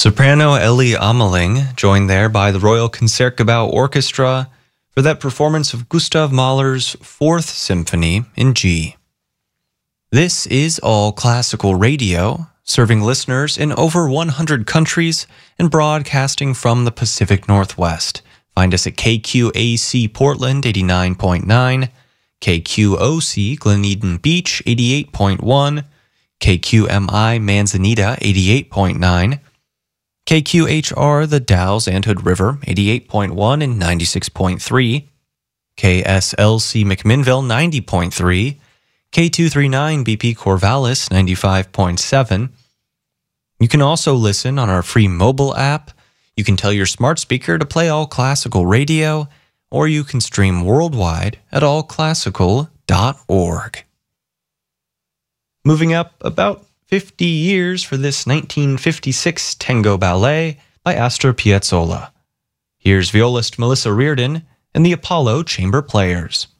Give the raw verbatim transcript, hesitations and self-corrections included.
Soprano Ellie Ameling, joined there by the Royal Concertgebouw Orchestra for that performance of Gustav Mahler's Fourth Symphony in G. This is All Classical Radio, serving listeners in over one hundred countries and broadcasting from the Pacific Northwest. Find us at K Q A C Portland eighty-nine point nine, K Q O C Glen Beach eighty-eight point one, K Q M I Manzanita eighty-eight point nine, K Q H R The Dalles and Hood River eighty-eight point one and ninety-six point three, K S L C McMinnville ninety point three, K two thirty-nine B P Corvallis ninety-five point seven. You can also listen on our free mobile app. You can tell your smart speaker to play All Classical Radio, or you can stream worldwide at all classical dot org. Moving up about fifty years for this nineteen fifty-six tango ballet by Astor Piazzolla. Here's violist Melissa Reardon and the Apollo Chamber Players.